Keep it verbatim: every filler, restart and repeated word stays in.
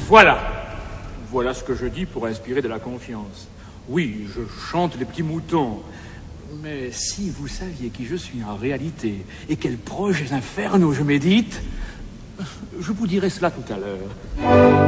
Voilà. Voilà ce que je dis pour inspirer de la confiance. Oui, je chante les petits moutons. Mais si vous saviez qui je suis en réalité et quels projets infernaux je médite, je vous dirai cela tout à l'heure.